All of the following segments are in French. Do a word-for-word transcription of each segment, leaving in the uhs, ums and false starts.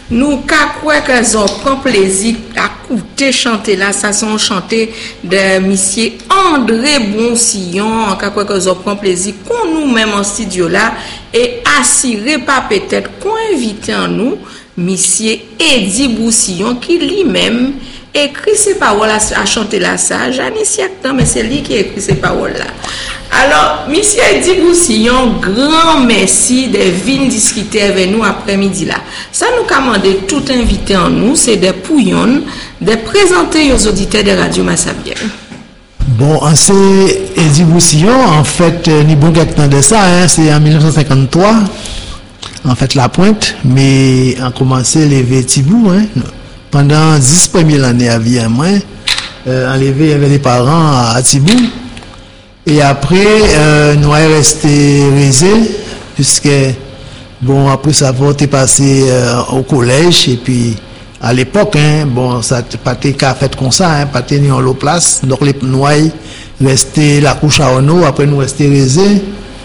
nous quoi que ça prend plaisir à écouter chanter là, ça sont chanter de monsieur André Bonsillon, quoi que ça prend plaisir qu'on nous même en studio là et assuré pas peut-être qu'on invite en nous monsieur Eddie Boussillon qui lui-même écrit ces paroles à chanter là ça, Janice Yaktan, mais c'est lui qui écrit ces paroles là. Alors, monsieur Eddie Boussillon, grand merci de venir discuter avec nous après-midi là. Ça nous commande tout invité en nous, c'est des pouillons, de présenter aux auditeurs de Radio Massabielle. Bon, c'est Eddie Boussillon, en fait, ni bon quelqu'un de ça, hein, c'est en dix-neuf cent cinquante-trois, en fait, la pointe, mais on a commencé à lever Tibou, hein, pendant dix premières années à vie à moi, euh, enlevé avec les parents à Tibou. Et après, euh, nous sommes restés restés, puisque, bon, après ça a été passé euh, au collège, et puis, à l'époque, hein, bon, ça n'a pas été qu'à fait comme ça, hein, pas été en l'eau place, donc les nous restés la couche à Ono, après nous restés restés,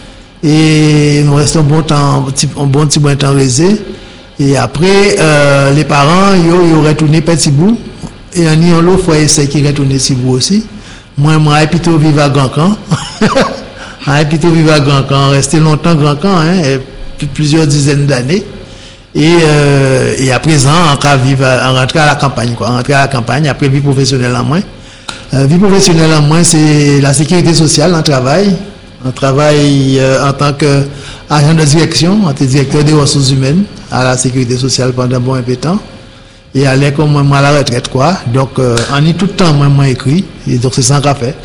et nous restons un bon temps, un bon petit bon temps restés, et après, euh, les parents, ils ont retourné petit bout, et on y a l'autre frère qui retourné petit bout aussi. Moi, moi, j'ai plutôt vivre à Grand Camp. J'ai plutôt vivre à Grand Camp, resté longtemps Grand Camp, hein, plusieurs dizaines d'années. Et, euh, et à présent, on vivre, on rentre à la campagne, quoi. On rentre à la campagne, après vie professionnelle en moins. Euh, vie professionnelle en moins, c'est la sécurité sociale, on travaille. On travaille euh, en tant qu'agent de direction, en tant que directeur des ressources humaines à la sécurité sociale pendant bon un peu de temps. Et aller comme moi à la retraite, quoi. Donc, euh, on est tout le temps, moi, moi écrit. Et donc, c'est sans café.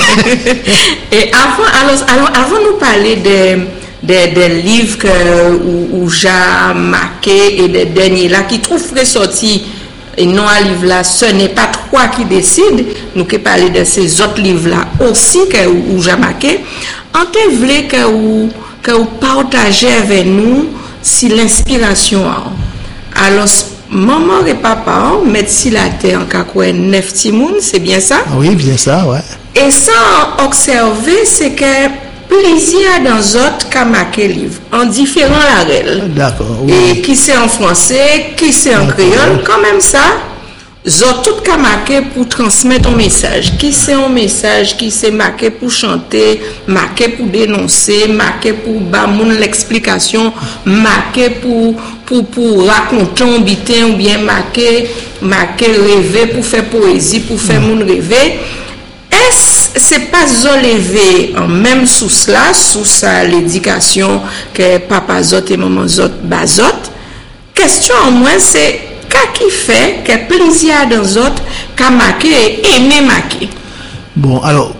Et avant, alors, alors, avant de nous parler des de, de livres que, où, où j'ai marqué et des derniers là, qui trouvent ressortis, et non à livre là, ce n'est pas trois qui décident. Nous qui parler de ces autres livres là aussi que, où, où j'ai marqué. On te voulait que vous, que vous partagez avec nous si l'inspiration. Alors, maman et papa mettent si la terre en kakoué neuf timoun, c'est bien ça? Oui, bien ça, ouais. Et ça, observer, c'est que plaisir dans autres qu'a marqué livre, en différents larels. D'accord, oui. Et qui c'est en français, qui c'est en créole, quand même ça, zot tout qu'a marqué pour transmettre un message. Qui c'est un message, qui c'est marqué pour chanter, marqué pour dénoncer, marqué pour bamoun l'explication, marqué pour pour pour raconter un bitin ou bien marqué marqué rêver pour faire poésie, pour faire mm. moun rêver. Est-ce c'est pas levé en même sous cela, sous ça l'éducation que papa zot et maman zot bazot. Question en moins c'est qu'est-ce qui fait que plaisir dans autres qu'a marqué et aimer marquer. Bon alors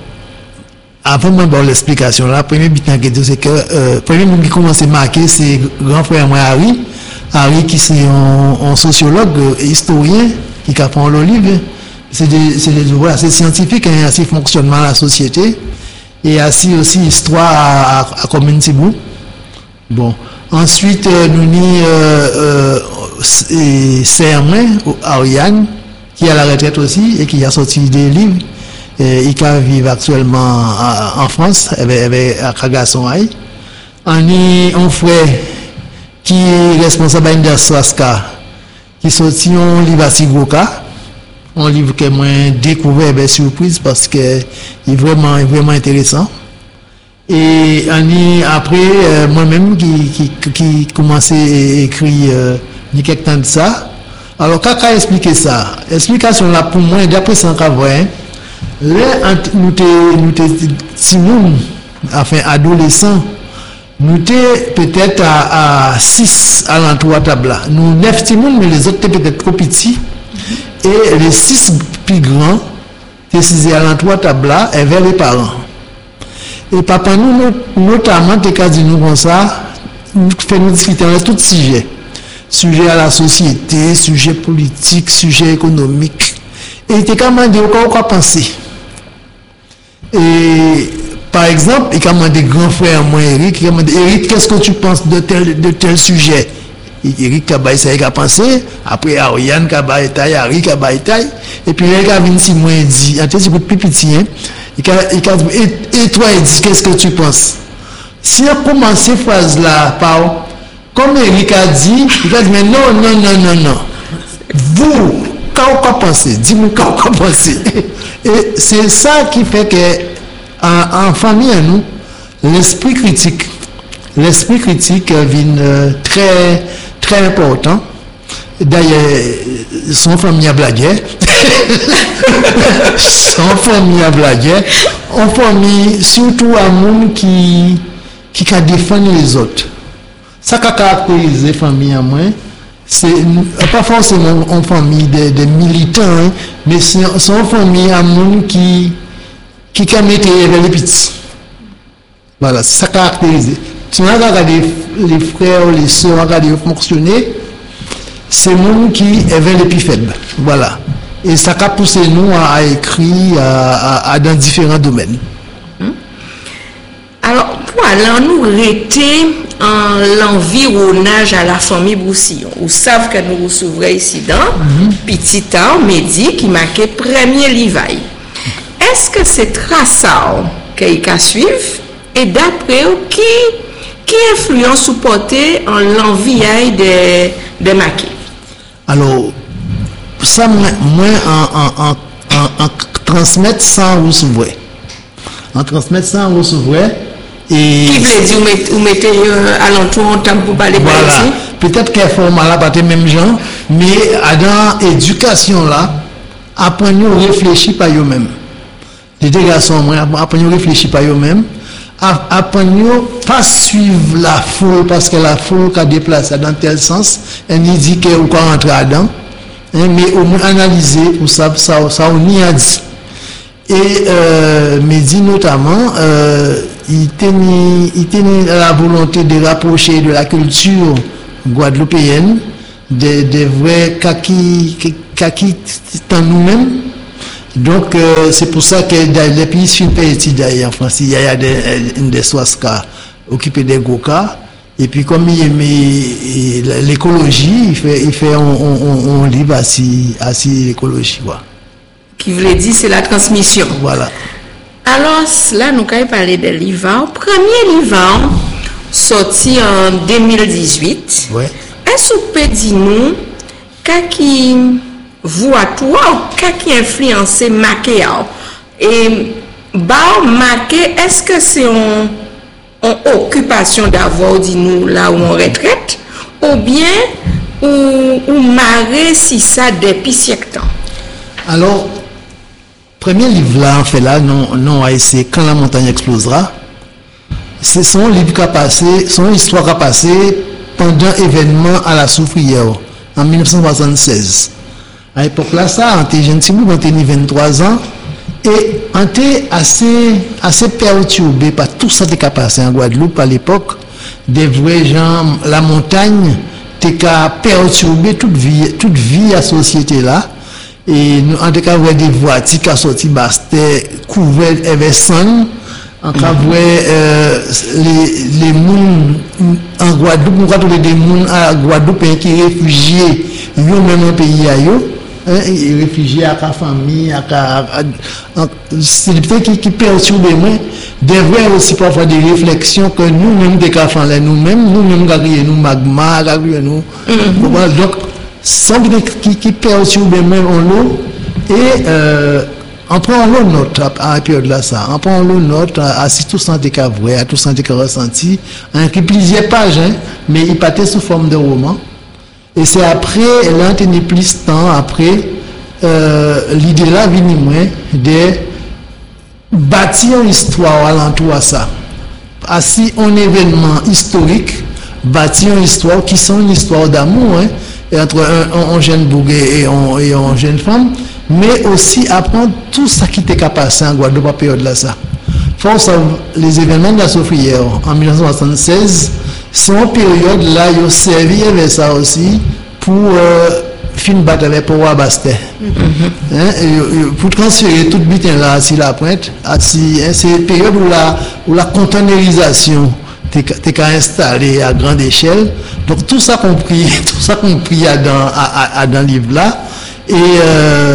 avant moi bon l'explication là, premier bitin que c'est que euh, premier monde qui commence à marquer c'est grand frère moi Harry. Harry qui c'est un, un sociologue et historien qui a fait un livre. C'est des, c'est des voilà, c'est scientifique, hein, assez fonctionnement de la société et assez aussi histoire à, à, à commune Tibou. Bon, ensuite euh, nous ni euh, euh, Sermain Ariane qui est à la retraite aussi et qui a sorti des livres. Et il vit actuellement en France avec avec Kagasson Aïe. On y un frère qui est responsable de Swaska qui sorti un livre à Sigoka. Un livre que moi découvert ben surprise parce que il est vraiment vraiment intéressant et année après euh, moi-même qui qui qui commençait à écrire euh, ni quelque temps de ça. Alors quand qu'a expliqué ça explication là pour moi d'après ça qu'a voir là nous te nous te Simon enfin adolescent nous te peut-être à à six à l'entour table là nous neuf Simon mais les autres peut-être trop petits. Et les six plus grands, décidés à l'entour table et vers les parents. Et papa nous, notamment, t'es qu'à dire nous comme ça, nous fait nous discuter de tout sujet. Sujet à la société, sujet politique, sujet économique. Et t'es qu'à demander quoi penser. Et par exemple, il a demandé grand frère, moi Eric, il a demandé Eric, qu'est-ce que tu penses de tel, de tel sujet? Eric Kabay ça il a pensé après Ariane Kabay taille Eric Kabay taille et puis là il vient si moi dit en fait c'est plus petit hein il a et toi il dit qu'est-ce que tu penses si on commence cette phrase là par comme Eric a dit, il a dit, mais non, non, non, non, non. Vous, quand vous pensez, dis-moi quand vous pensez. Et c'est ça qui fait que, en, en famille, à nous, l'esprit critique, l'esprit critique vient euh, très, très important. D'ailleurs, son famille a blagué. Son famille a blagué. En famille, surtout à monde qui, qui a défendu les autres. Ça qui a caractérisé la famille à moi, c'est pas forcément en famille des, des militants, hein, mais c'est en famille à monde qui, qui a mis les petits. Voilà, c'est ça qui a caractérisé. Si on a regardé les frères, les soeurs, on a regardé fonctionner, c'est nous qui est les plus faibles. Voilà. Et ça a poussé nous à, à écrire à, à, à dans différents domaines. Alors, pour aller nous arrêter en l'environnage à la famille Broussillon, vous savez que nous recevons ici dans mm-hmm. Petit temps, Mehdi qui marquait premier Livaille. Est-ce que c'est Trassard qu'il a suivre et d'après qui qui influence ou porter en l'envie de, de marquer? Alors, ça, moi, moi en, en, en, en, en transmettre sans recevoir. En transmettre sans recevoir. Et qui veut dire, vous mettez euh, à l'entour en temps pour parler voilà. Ici? Peut-être qu'elle forme là, pas les mêmes gens, mais dans l'éducation là, apprenez à réfléchir par eux-mêmes. Les deux garçons, apprenez à réfléchir par eux-mêmes. Apprenez à pas suivre la foule parce que la foule qui a déplacé dans tel sens, elle dit qu'elle va rentrer dedans, hein, mais au moins analyser pour ça, ça, ça on y a dit. Et euh, Mehdi notamment, euh, il tenait, il tenait la volonté de rapprocher de la culture guadeloupéenne, des de vrais kaki, kaki dans nous-mêmes. Donc, euh, c'est pour ça que dans les pays fin petit d'ailleurs en France, il y a des, des soiskas occupés des gokas. Et puis, comme il aimait l'écologie, il fait, il fait, on, on, on livre assis, assis l'écologie, quoi. Qui voulait dire, c'est la transmission. Voilà. Alors, là, nous avons parlé de l'Ivan. Premier Ivan, sorti en deux mille dix-huit. Ouais. Est-ce que vous pouvez dire nous, qui voit toi ou qui influence Maké? Et, bah, Maké, est-ce que c'est une, une occupation d'avoir, dit nous, là où on retraite, ou bien, ou, ou marrer si ça depuis siècle temps? Alors, premier livre là, en fait là, non, non, c'est Quand la montagne explosera. C'est son livre qui a passé, son histoire qui a passé pendant événement à la Soufrière, en mille neuf cent soixante-seize. À l'époque là, ça, on était jeune, on était vingt-trois ans, et on était assez, assez perturbé par tout ça qui a passé en Guadeloupe à l'époque. Des vrais gens, la montagne, t'es qu'à perturber toute vie, toute vie à la société là. Et nous, en tout cas, des voitures qui sont sorties, c'était couvert avec sang. En tout cas, euh, les, les mouns en Guadeloupe, nous avons des mouns à Guadeloupe qui sont réfugiés, ils ont même un pays à eux, hein, réfugiés à la famille, à la. C'est peut-être qui, qui perturbe moi. Des vrais aussi parfois des réflexions que nous-mêmes, des cafés là, nous-mêmes, nous-mêmes, nous, magma, nous. Donc, sans qui, qui perturbe même en l'eau et euh, on prend l'eau note à la période là ça on prend l'eau note à, à si tout ça des vrai à tout ça des ressenti en écrit plusieurs pages hein, mais il partait sous forme de roman et c'est après là tenu plus de temps après euh, l'idée là vient moins de bâtir une histoire alentour à ça assis un événement historique bâtir une histoire qui sont une histoire d'amour hein, entre un, un jeune bouguet et un, et un jeune femme, mais aussi apprendre tout ça qui était passé en Guadeloupe à période là ça. Force les événements de la Soufrière en mille neuf cent soixante-seize sont période là ils ont servi avec ça aussi pour euh, finir battre avec pour Bastet. Mm-hmm. Hein, et, pour transférer tout le butin là à la pointe, hein, c'est une période où la où la containerisation t'es qu'à installer à grande échelle. Donc tout ça compris, tout ça compris dans, à, à, dans le livre là. Et euh,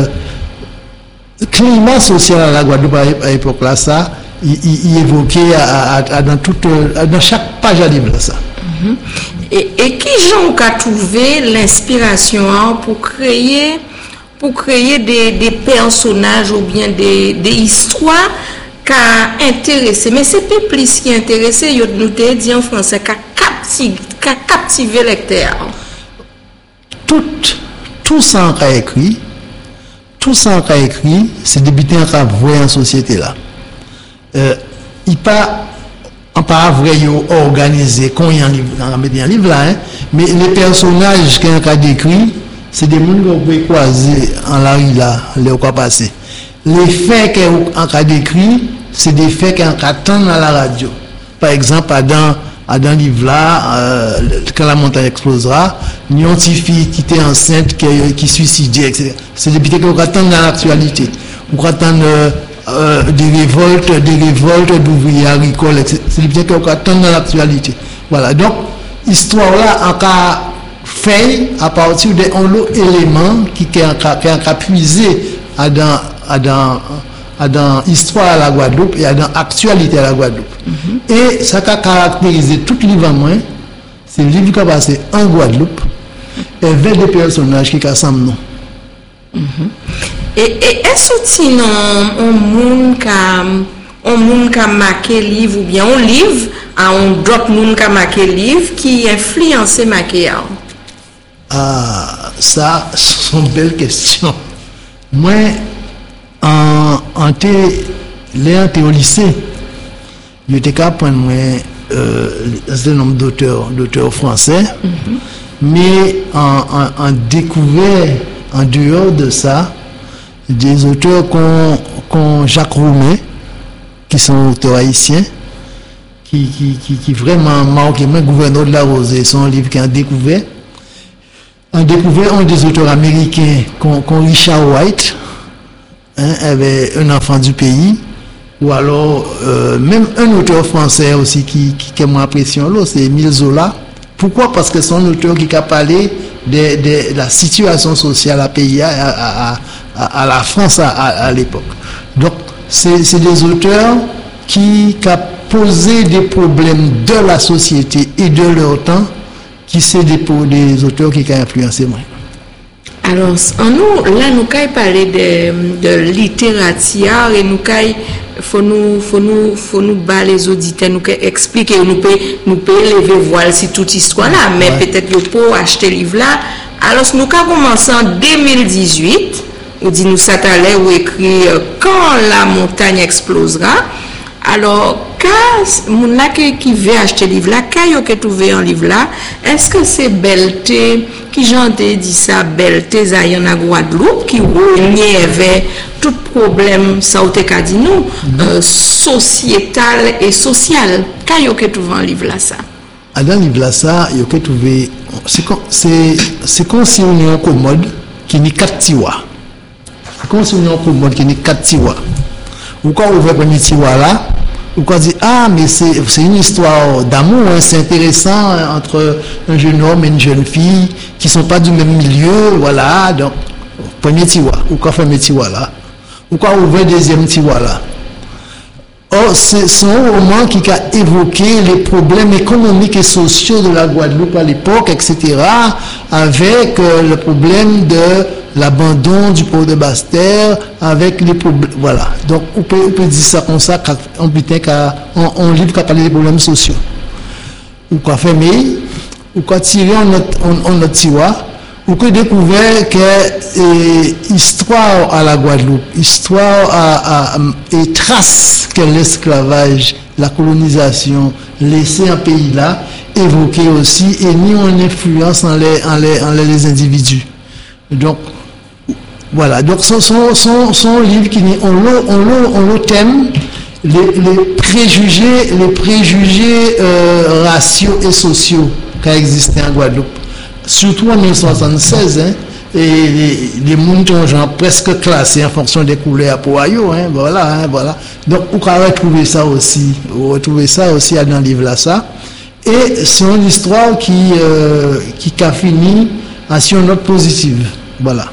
le climat social à la Guadeloupe à l'époque là, ça, il, il, il évoquait à, à, à, dans, toute, à, dans chaque page à livre là, ça. Mm-hmm. Et, et qui j'en a trouvé l'inspiration hein, pour créer pour créer des, des personnages ou bien des, des histoires qui ont intéressé. Mais c'est pas plus qui intéressé, nous te dit en français, qui a captivé, qui a captivé le lecteur. Tout, tout ça qu'on a écrit, tout ça qu'on a écrit, c'est des butins qu'on a voué en société là. Euh, il pas on pas vrai organisé qu'on y a un livre dans un livre là, hein, mais les personnages qu'on a décrits c'est des gens qu'on peut croiser en la rue là, les quoi passer. Les faits qu'on a décrits, c'est des faits qu'on attend dans la radio. Par exemple, dans dans le livre là, euh, quand la montagne explosera, il y a une petite fille qui était enceinte, qui, qui suicidée, et cetera. C'est des petits qu'on attend dans l'actualité. On attend euh, euh, des révoltes, des révoltes d'ouvriers agricoles, et cetera. C'est des petits qu'on attend dans l'actualité. Voilà. Donc, histoire là, en cas fait à partir d'un autre élément qui a puisé dans dans dans l'histoire à la Guadeloupe et dans l'actualité à la Guadeloupe. Mm-hmm. Et ça a caractérisé tout le livre moins, c'est le livre qui a passé en Guadeloupe et avec des personnages qui ont nom. Mm-hmm. Et, et est-ce que non un monde qui un monde qui a marqué livre ou bien un livre à un d'autres monde qui a marqué livre qui influencé marqué? Ah, ça, ce sont de belles questions. Moi, en, en thé, les au lycée, j'étais capable de prendre euh, un certain nombre d'auteurs, d'auteurs français, mm-hmm. mais en, en, en découvert, en dehors de ça, des auteurs comme, comme Jacques Roumet, qui sont auteurs haïtiens, qui, qui, qui, qui vraiment marquent, moi, Gouverneur de la Rosée, son livre qui a découvert. On a découvert un des auteurs américains, comme Richard White, hein, avait un enfant du pays, ou alors euh, même un auteur français aussi qui, qui, qui est mon appréciation là, c'est Émile Zola. Pourquoi? Parce que c'est un auteur qui a parlé de, de, de la situation sociale à pays, à, à, à, à la France à, à, à l'époque. Donc, c'est, c'est des auteurs qui ont posé des problèmes de la société et de leur temps, qui c'est des, des auteurs qui ont influencé moi. Alors, en nous, là, nous avons parlé de, de littérature et nous faut nous faut nous faut nous bas les auditeurs nous expliquer nous peut nous peut lever voile si toute histoire là mais ouais. Peut-être que pour acheter livre là alors nous avons commencé en deux mille dix-huit on dit nous ça allait ou écrit quand la montagne explosera. Alors, quand mon là qui veut acheter livre là, quand il a trouvé un livre là, est-ce que c'est Belté qui j'en ai dit ça Belté ça y en a Guadeloupe qui avait tout problème ça ou te qu'a dit nous mm-hmm. euh, sociétal et social. Quand il a trouvé un livre là ça. À dans livre là ça, il a trouvé c'est c'est c'est comme si on est en commode qui ni quatre tiroirs. C'est comme si on est en commode qui ni quatre tiroirs. Ou quand on ouvre le premier tiroir là, ou quand on dit ah mais c'est c'est une histoire d'amour, hein, c'est intéressant hein, entre un jeune homme et une jeune fille qui sont pas du même milieu, voilà. Donc premier tiroir, ou quand on ferme le tiroir là, ou quand on ouvre le deuxième tiroir là. Or c'est son roman qui a évoqué les problèmes économiques et sociaux de la Guadeloupe à l'époque, et cetera, avec euh, le problème de l'abandon du port de Basse-Terre, avec les problèmes, voilà. Donc, on peut, on peut dire ça comme ça, on peut on, on livre qui a parlé des problèmes sociaux. Ou quoi fermer, ou quoi tirer en notre, en, en notre tiroir, ou quoi découvrir que eh, histoire à la Guadeloupe, histoire à, à, et traces que l'esclavage, la colonisation, laissé un pays là, évoqué aussi, et mis en influence en les, en les, en les individus. Donc, voilà, donc ce sont, sont, sont livres qui on le, on le, on le thème les, les préjugés, les préjugés euh, raciaux et sociaux qui existent en Guadeloupe. Surtout en mille neuf cent soixante-seize, hein, et les, les moutons genre presque classés en fonction des couleurs pour ailleurs, hein, voilà, hein, voilà. Donc, on peut retrouver ça aussi, on retrouver ça aussi dans le livre là, ça. Et c'est une histoire qui, euh, qui a fini sur une note positive, voilà.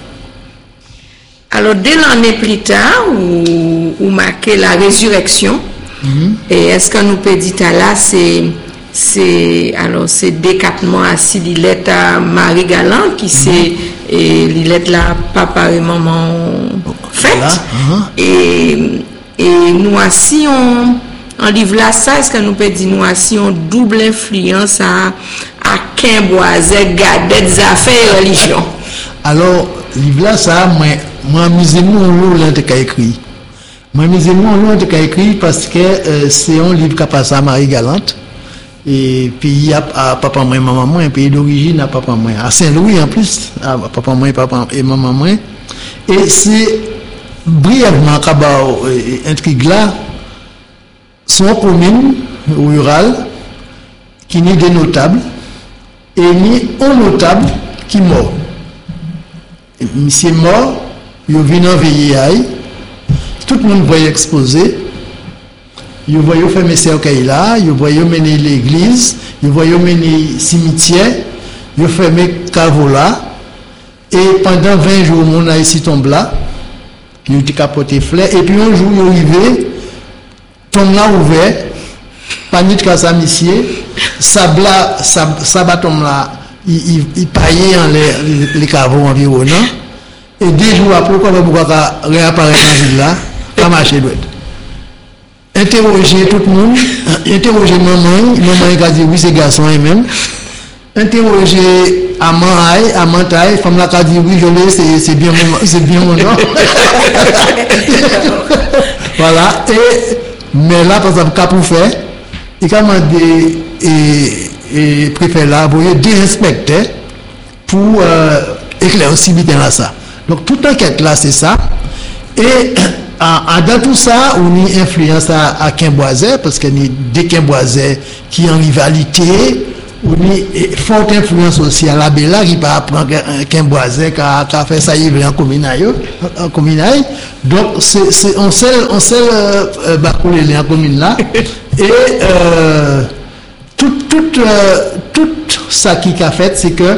Alors, dès l'année plus tard, où, où marquait la résurrection, mm-hmm. et est-ce que nous peut dire là, c'est c'est alors c'est décatement assis Lilette à Marie Galant qui c'est et Lilette là papa et maman fait voilà. uh-huh. et et nous assis on en livre là ça est-ce que nous peut dire nous assis on double influence à à Quimboiset garder des affaires religion. Alors livre là ça moi moi amusez-moi là de écrit moi amusez-moi là de écrit parce que euh, c'est un livre qui passe à Marie Galante. Et puis à, à papa moi et maman moi un pays d'origine à papa moi à Saint-Louis en plus à papa moi et papa et maman moi et c'est brièvement Kabao intrigue là son commune rurale qui n'est des notables et ni un notable qui mort monsieur mort il vient en veiller tout le monde voyait exposé. Vous voyez faire mes cercueils là, vous voyez mener l'église, vous voyez mener cimetière, vous fait mes caveaux là, et pendant vingt jours, mon a ici tombe là, vous avez capoté fleur, et puis un jour, vous arrivez, tombe là ouvert, panique de casa monsieur, sabla, sabat tombe là, il, il paillait en les, les caveaux environnants, et deux jours après, quand vous réapparaître dans la ville là, ça marche droit. Interroger tout le monde, interroger maman, maman a dit oui c'est garçon et même. Interroger Amant Aïe, Amant Aïe, femme là a dit oui je l'ai, c'est, c'est bien mon c'est bien mon nom. Voilà, et mais là par exemple qu'à pour faire, il a demandé et, et préfet là, vous voyez des inspecteurs pour euh, éclaircir bien là ça. Donc toute enquête là c'est ça. Et Ah, dans tout ça, on y influence à, à Quimboiset, parce qu'il y a des Quimboiset qui en rivalité, on y forte influence aussi à la Bella qui va apprendre Quimboiset qui a, qui a fait ça en communaille. En communaille. Donc, c'est, c'est, on sait, on sait, euh, bacouler les en commune là. Et, euh, tout, tout, euh, tout ça qui a fait, c'est que,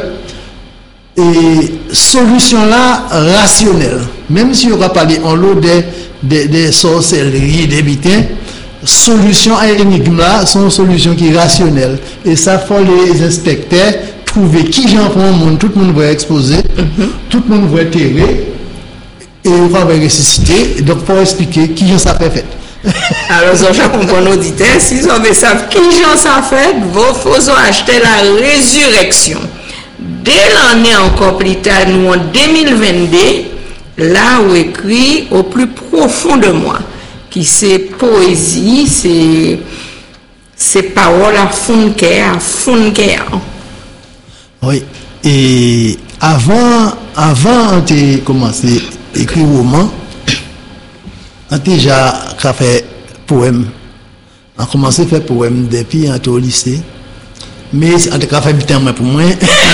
et solution là rationnelle, même si on va parler en lot des des, des sorcelleries, des bitins, solution à l'énigme là sont solutions qui rationnelles. Et ça faut les inspecteurs trouver qui j'en prend le monde, tout le monde va exposer, mm-hmm. tout le monde va terrer, et on va ressusciter. Donc pour expliquer qui j'en ça fait. Alors, je comprends nos auditeurs, si vous savez qui j'en ça fait, vous faut acheter la résurrection. Dès l'année encore plus tard, nous en deux mille vingt-deux, là où écrit au plus profond de moi, qui c'est poésie, c'est c'est parole à fond de cœur, à fond de cœur. Oui, et avant, avant de commencer à écrire roman, on a déjà fait poème. On a commencé à faire poème depuis on était au lycée. Mais en tout cas, fait huit ans pour moi.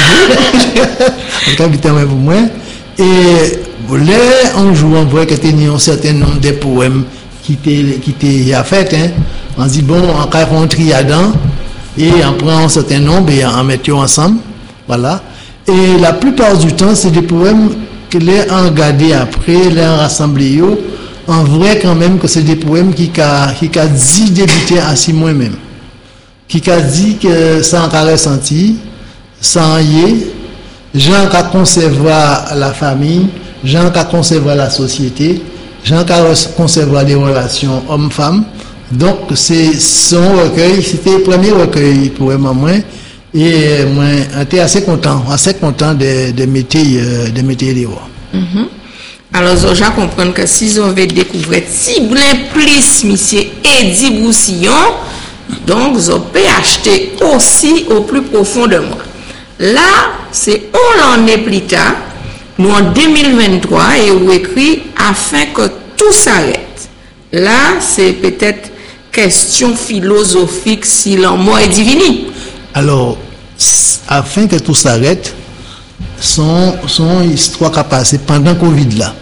En tout cas, huit ans pour moi. Et là, on joue, on voit qu'il y a un certain nombre de poèmes qui étaient faits. Hein. On dit, bon, on va faire un triadan et on prend un certain nombre et on met tout ensemble. Voilà. Et la plupart du temps, c'est des poèmes que les ont regardés après, les ont rassemblés. En vrai, quand même, que c'est des poèmes qui ont dit débuter ainsi moi-même. Qui a dit que ça en a ressenti, ça en y est, gens qui concevoir la famille, gens qui concevoir la société, gens qui concevoir les relations hommes-femmes. Donc, c'est son recueil, c'était le premier recueil pour moi, et moi, j'étais assez content, assez content de, de mettre, de mettre les voix. Mm-hmm. Alors, je comprends que si on veut découvrir si bien plus, monsieur Eddie Broussillon, donc, vous pouvez acheter aussi au plus profond de moi. Là, c'est un an plus tard, nous en deux mille vingt-trois, et où écrit afin que tout s'arrête. Là, c'est peut-être question philosophique si l'amour est divini. Alors, afin que tout s'arrête, son, son histoire qui a passé pendant Covid là.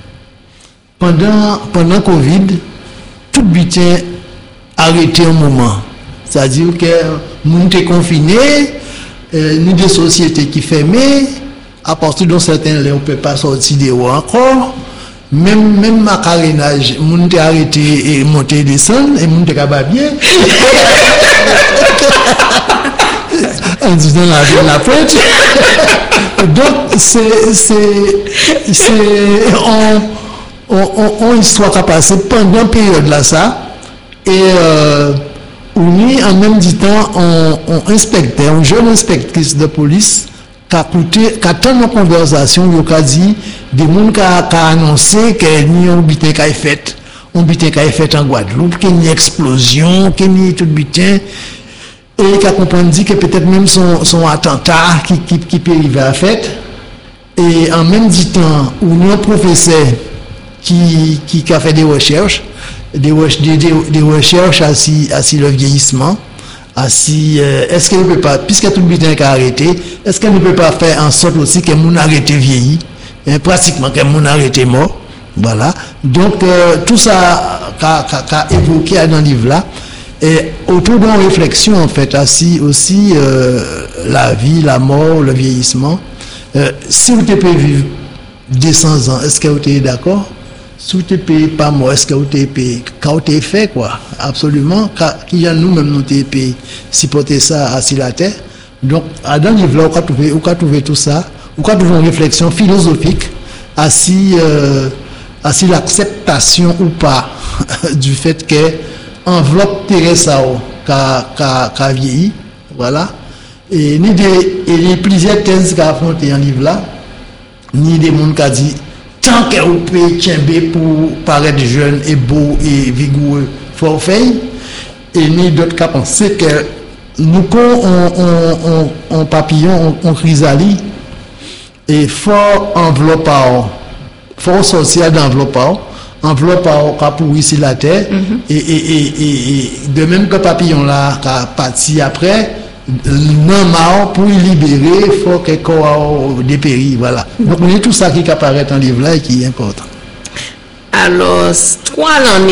Pendant, pendant Covid, tout butin arrêté un moment. C'est-à-dire que nous sommes confinés, euh, nous des sociétés qui ferment, à partir d'un certain lieu, on ne peut pas sortir des roues encore. Même, même ma carénage, nous sommes arrêtés et monter et descendre, et nous sommes bien. en disant la, la pointe. Donc, c'est, c'est, c'est, on, on, on, on histoire qui a passé pendant une période là, ça, et, euh, oui, en même temps, on, on inspectait, un jeune inspectrice de police, qui a coûté, qui a tant de conversations, il a dit, des gens qui ont annoncé qu'il y a un butin qui a fait, un butin qui a fait en Guadeloupe, qu'il y a une explosion, qu'il y a tout butin, et qui a compris que peut-être même son, son attentat qui, qui, qui peut arriver à fait. Et en même temps, il y a un professeur qui, qui, qui a fait des recherches, des, des, des, des recherches à si, à si le vieillissement, à si, euh, est-ce qu'elle ne peut pas, puisque tout le butin est arrêté, est-ce qu'elle ne peut pas faire en sorte aussi que mon arrêté vieilli, hein, pratiquement que mon arrêté mort, voilà. Donc, euh, tout ça qu'a évoqué dans le livre-là, et autour d'une réflexion, en fait, assis aussi euh, la vie, la mort, le vieillissement. Euh, si vous pouvez vivre deux cents ans, est-ce que vous êtes d'accord? Si vous n'êtes pas mort, est-ce que vous êtes quand vous êtes fait, quoi? Absolument. Qui a nous-mêmes, nous avons supporter ça assis la terre. Donc, dans le livre-là, vous pouvez trouver, trouver tout ça. Vous pouvez trouver une réflexion philosophique assis, euh, assis l'acceptation ou pas du fait que enveloppe Teresa qui a vieilli, voilà, et ni des et les plusieurs thèses qui a affronté en livre là, ni des gens qui a dit tant que vous pouvez tienber pour paraître jeune et beau et vigoureux, faut faire, et ni d'autres qui pensent que nous on on on, on papillon on, on chrysalide et fort enveloppe fort social d'enveloppe enveloppe à pour ici la terre, mm-hmm. et, et, et, et de même que papillon là qui a parti après, non mal pour libérer, il faut que corps dépérit, voilà. Donc on est tout ça qui apparaît dans le livre là et qui est important. Alors, trois l'année